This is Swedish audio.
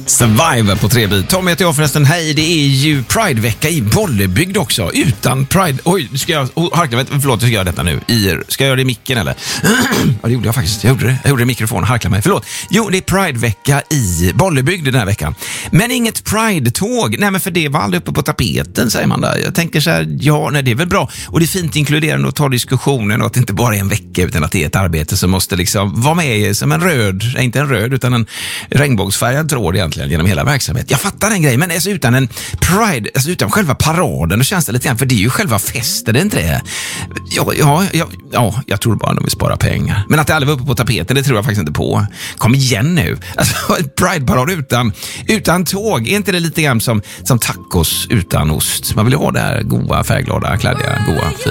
Survivor på 3-bit. Tom heter jag förresten. Hej, det är ju Pride-vecka i Bollebygd också. Utan Pride... Oj, ska jag... förlåt, jag ska göra detta nu. Ska jag göra det i micken eller? Ja, det gjorde jag faktiskt. Jag gjorde det i mikrofonen. Harkla mig. Förlåt. Jo, det är Pride-vecka i Bollebygd den här veckan. Men inget Pride-tåg. Nej, men för det var aldrig uppe på tapeten, säger man där. Jag tänker så här, det är väl bra. Och det är fint inkluderande att ta diskussionen och att det inte bara är en vecka utan att det är ett arbete som måste liksom vara med som en röd, inte en röd utan en regnbågsfärgad tråd egentligen genom hela verksamheten. Jag fattar en grej, men alltså utan en Pride, alltså utan själva paraden, då känns det lite grann, för det är ju själva festen, det är inte det? Jag tror bara att de vill spara pengar. Men att det aldrig var uppe på tapeten, det tror jag faktiskt inte på. Kom igen nu. Alltså en Pride-parad utan tåg, är inte det lite grann som tacos utan ost? Man vill ju ha det här goa, färgglada, kladdiga, goa, fina.